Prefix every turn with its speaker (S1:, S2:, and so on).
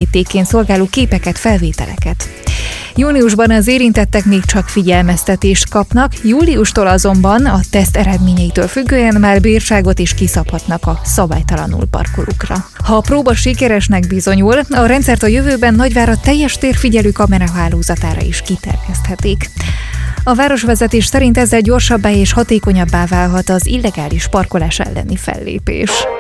S1: bizonyítékként szolgáló képeket, felvételeket. Júniusban az érintettek még csak figyelmeztetést kapnak, júliustól azonban a teszt eredményeitől függően már bírságot is kiszabhatnak a szabálytalanul parkolókra. Ha a próba sikeresnek bizonyul, a rendszert a jövőben Nagyvárad teljes térfigyelő kamerahálózatára is kiterjeszthetik. A városvezetés szerint ezzel gyorsabbá és hatékonyabbá válhat az illegális parkolás elleni fellépés.